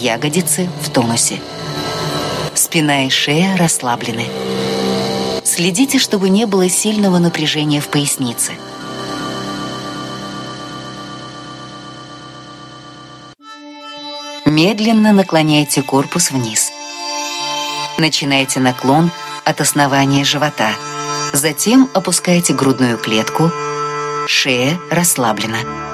ягодицы в тонусе. Спина и шея расслаблены. Следите, чтобы не было сильного напряжения в пояснице. Медленно наклоняйте корпус вниз. Начинайте наклон от основания живота. Затем опускайте грудную клетку. Шея расслаблена.